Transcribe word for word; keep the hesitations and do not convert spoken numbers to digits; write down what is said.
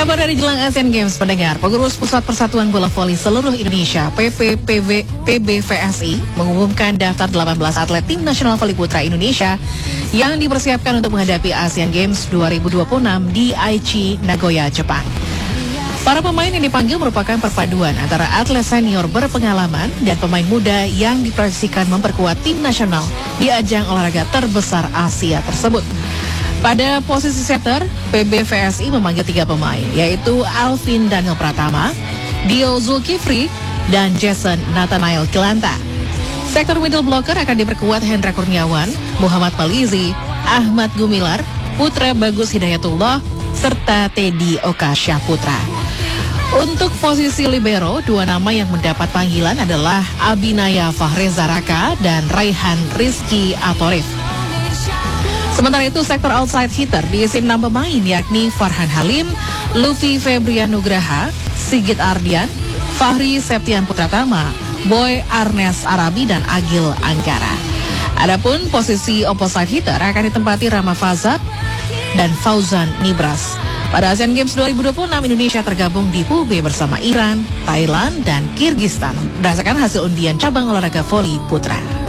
Kabar dari jelang Asian Games, pendengar. Pengurus Pusat Persatuan Bola Voli Seluruh Indonesia P P P B V S I mengumumkan daftar delapan belas atlet tim nasional voli putra Indonesia yang dipersiapkan untuk menghadapi Asian Games dua ribu dua puluh enam di Aichi, Nagoya, Jepang. Para pemain yang dipanggil merupakan perpaduan antara atlet senior berpengalaman dan pemain muda yang diproyeksikan memperkuat tim nasional di ajang olahraga terbesar Asia tersebut. Pada posisi setter, P B V S I memanggil tiga pemain, yaitu Alvin Daniel Pratama, Dio Zulkifli, dan Jason Nathanael Kilanta. Sektor middle blocker akan diperkuat Hendra Kurniawan, Muhammad Malizi, Ahmad Gumilar, Putra Bagus Hidayatullah, serta Teddy Okasha Putra. Untuk posisi libero, dua nama yang mendapat panggilan adalah Abinaya Fahreza Raka dan Raihan Rizky Atorif. Sementara itu, sektor outside hitter diisi enam pemain, yakni Farhan Halim, Luffy Febrian Nugraha, Sigit Ardian, Fahri Septian Putratama, Boy Arnes Arabi, dan Agil Anggara. Adapun posisi opposite hitter akan ditempati Rama Fazat dan Fauzan Nibras. Pada Asian Games dua ribu dua puluh enam, Indonesia tergabung di Pool B bersama Iran, Thailand, dan Kirgistan berdasarkan hasil undian cabang olahraga voli putra.